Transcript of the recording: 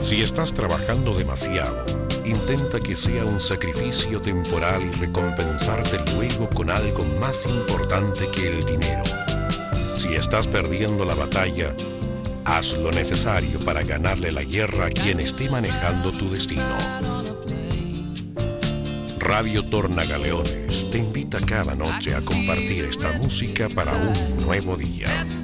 Si estás trabajando demasiado, intenta que sea un sacrificio temporal y recompensarte luego con algo más importante que el dinero. Si estás perdiendo la batalla, haz lo necesario para ganarle la guerra a quien esté manejando tu destino. Radio Tornagaleones te invita cada noche a compartir esta música para un nuevo día.